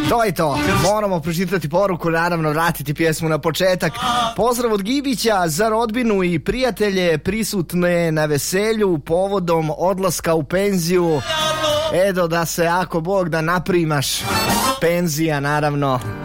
To je to. Moramo pročitati poruku, naravno vratiti pjesmu na početak. Pozdrav od Gibića za rodbinu i prijatelje prisutne na veselju povodom odlaska u penziju. Edo da se ako Bog da naprimaš. Penzija, naravno.